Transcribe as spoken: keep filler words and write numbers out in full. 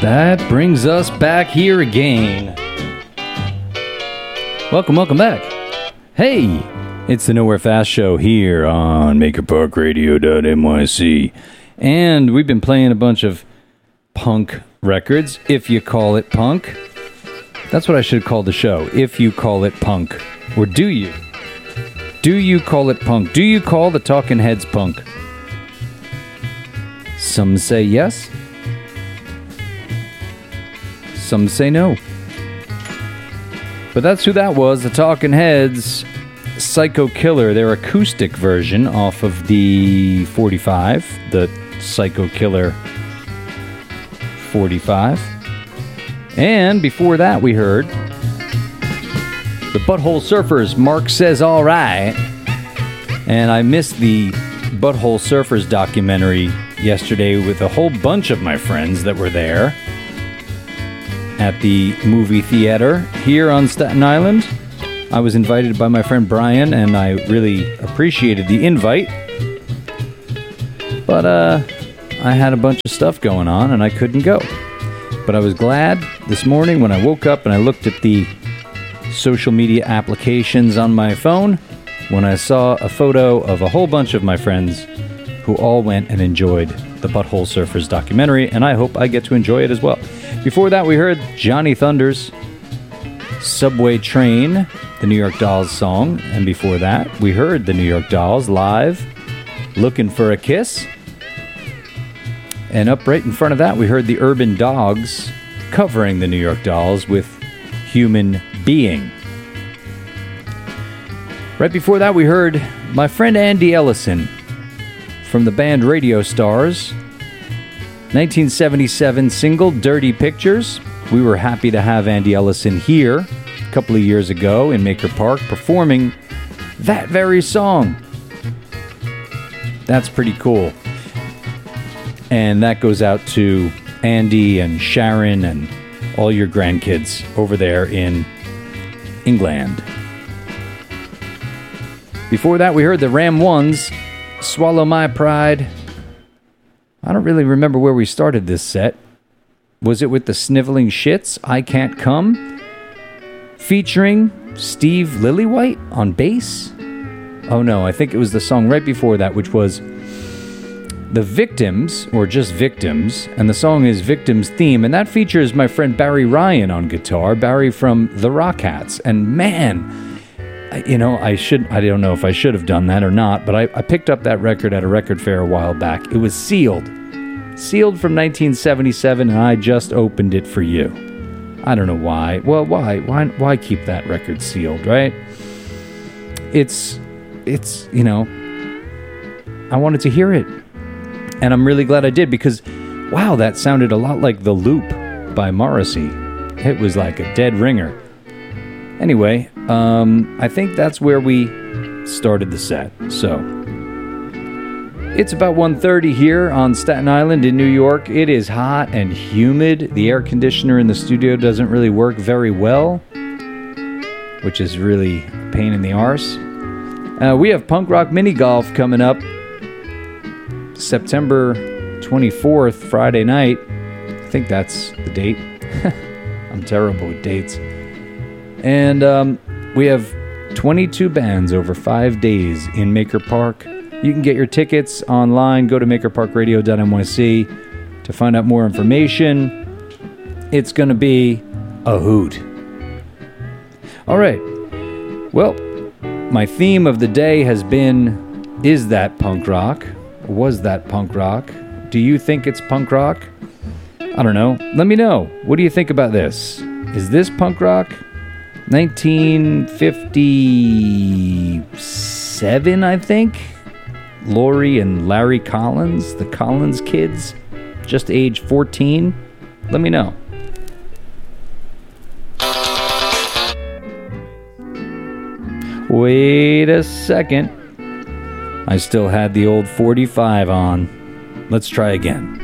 That brings us back here again. Welcome, welcome back. Hey, it's the Nowhere Fast Show here on Maker Park Radio dot N Y C. And we've been playing a bunch of punk records, if you call it punk. That's what I should call the show, if you call it punk. Or do you? Do you call it punk? Do you call the Talking Heads punk? Some say yes. Some say no. But that's who that was, the Talking Heads, Psycho Killer, their acoustic version off of the forty-five, the Psycho Killer forty-five. And before that we heard the Butthole Surfers, Mark Says Alright. And I missed the Butthole Surfers documentary yesterday with a whole bunch of my friends that were there at the movie theater here on Staten Island. I was invited by my friend Brian, and I really appreciated the invite. But uh, I had a bunch of stuff going on, and I couldn't go. But I was glad this morning when I woke up and I looked at the social media applications on my phone when I saw a photo of a whole bunch of my friends who all went and enjoyed the Butthole Surfers documentary, and I hope I get to enjoy it as well. Before that, we heard Johnny Thunders' Subway Train, the New York Dolls song. And before that, we heard the New York Dolls live, Looking for a Kiss. And up right in front of that, we heard the Urban Dogs covering the New York Dolls with Human Being. Right before that, we heard my friend Andy Ellison from the band Radio Stars, nineteen seventy-seven single Dirty Pictures. We were happy to have Andy Ellison here a couple of years ago in Maker Park performing that very song. That's pretty cool. And that goes out to Andy and Sharon and all your grandkids over there in England. Before that, we heard the Ram Ones, Swallow My Pride. I don't really remember where we started this set. Was it with the Sniveling Shits, I Can't Come? Featuring Steve Lillywhite on bass? Oh no, I think it was the song right before that, which was The Victims, or just Victims, and the song is Victims Theme, and that features my friend Barry Ryan on guitar, Barry from the Rockettes. And man, you know, I should, I don't know if I should have done that or not, but I, I picked up that record at a record fair a while back. It was sealed. Sealed from nineteen seventy-seven, and I just opened it for you. I don't know why. Well, why? Why why keep that record sealed, right? It's, it's, you know, I wanted to hear it. And I'm really glad I did, because, wow, that sounded a lot like The Loop by Morrissey. It was like a dead ringer. Anyway, um, I think that's where we started the set. So, it's about one thirty here on Staten Island in New York. It is hot and humid. The air conditioner in the studio doesn't really work very well, which is really a pain in the arse. Uh, we have Punk Rock Mini Golf coming up September twenty-fourth, Friday night. I think that's the date. I'm terrible with dates. And um, we have twenty-two bands over five days in Maker Park. You can get your tickets online. Go to Maker Park Radio dot N Y C to find out more information. It's going to be a hoot. All right. Well, my theme of the day has been, is that punk rock? Was that punk rock? Do you think it's punk rock? I don't know. Let me know. What do you think about this? Is this punk rock? nineteen fifty-seven, I think. Lori and Larry Collins, the Collins kids, just age fourteen. Let me know. Wait a second. I still had the old forty-five on. Let's try again.